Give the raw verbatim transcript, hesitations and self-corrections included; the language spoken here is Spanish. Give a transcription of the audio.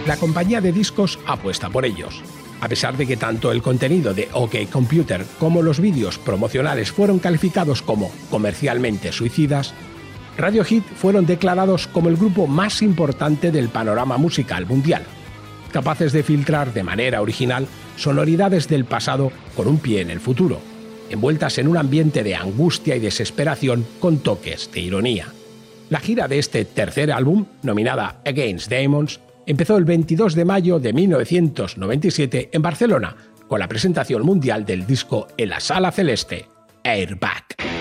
la compañía de discos apuesta por ellos. A pesar de que tanto el contenido de OK Computer como los vídeos promocionales fueron calificados como comercialmente suicidas, Radiohead fueron declarados como el grupo más importante del panorama musical mundial, capaces de filtrar de manera original sonoridades del pasado con un pie en el futuro, envueltas en un ambiente de angustia y desesperación con toques de ironía. La gira de este tercer álbum, nominada Against Demons, empezó el veintidós de mayo de mil novecientos noventa y siete en Barcelona, con la presentación mundial del disco en la Sala Celeste, Airbag.